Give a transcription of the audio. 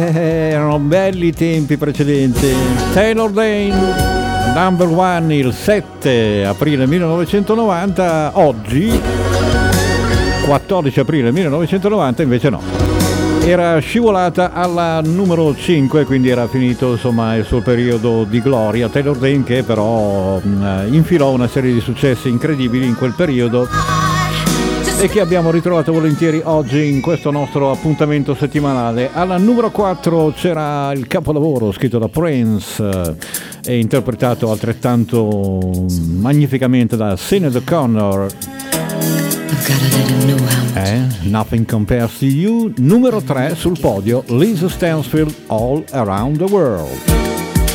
Erano belli tempi precedenti. Taylor Dayne, number one, il 7 aprile 1990. Oggi 14 aprile 1990 invece no, era scivolata alla numero 5, quindi era finito insomma il suo periodo di gloria. Taylor Dayne, che però infilò una serie di successi incredibili in quel periodo e che abbiamo ritrovato volentieri oggi in questo nostro appuntamento settimanale. Alla numero 4 c'era il capolavoro scritto da Prince e interpretato altrettanto magnificamente da Sinéad O'Connor. Nothing Compares to You. Numero 3 sul podio, Lisa Stansfield, All Around the World.